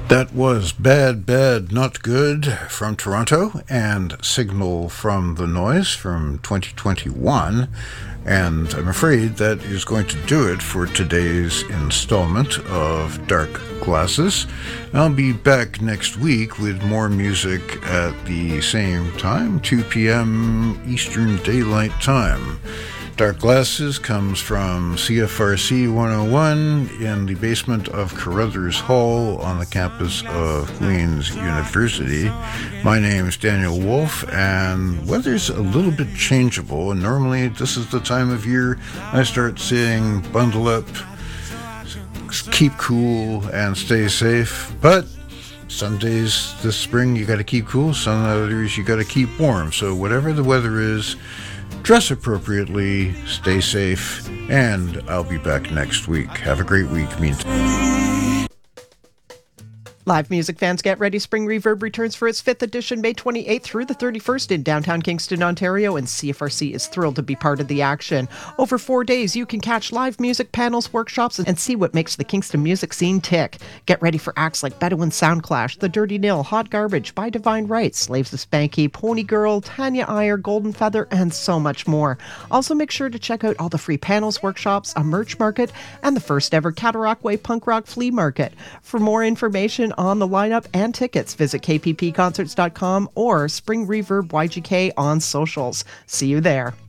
That was Bad, Bad, Not Good from Toronto and Signal from the Noise from 2021. And I'm afraid that is going to do it for today's installment of Dark Glasses. I'll be back next week with more music at the same time, 2 p.m. Eastern Daylight Time. Dark Glasses comes from CFRC 101 in the basement of Carruthers Hall on the campus of Queen's University. My name is Daniel Wolf, and weather's a little bit changeable, and normally this is the time of year I start saying bundle up, keep cool, and stay safe, but some days this spring you gotta keep cool, some others you gotta keep warm, so whatever the weather is, dress appropriately, stay safe, and I'll be back next week. Have a great week. Meantime. Live music fans, get ready. Spring Reverb returns for its 5th edition May 28th through the 31st in downtown Kingston, Ontario, and CFRC is thrilled to be part of the action. Over 4 days, you can catch live music panels, workshops, and see what makes the Kingston music scene tick. Get ready for acts like Bedouin Soundclash, The Dirty Nil, Hot Garbage, By Divine Rights, Slaves of Spanky, Pony Girl, Tanya Iyer, Golden Feather, and so much more. Also, make sure to check out all the free panels, workshops, a merch market, and the first ever Cataract Way Punk Rock Flea Market. For more information on the lineup and tickets, visit kppconcerts.com or Spring Reverb YGK on socials. See you there.